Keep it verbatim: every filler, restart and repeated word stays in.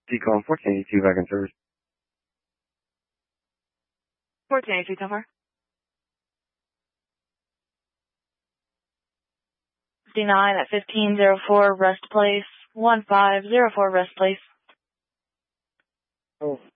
T-Con fourteen eighty-two back in service. fourteen eighty-two, so far. fifty-nine at fifteen oh four, rest place. one five oh four, rest place. Oh.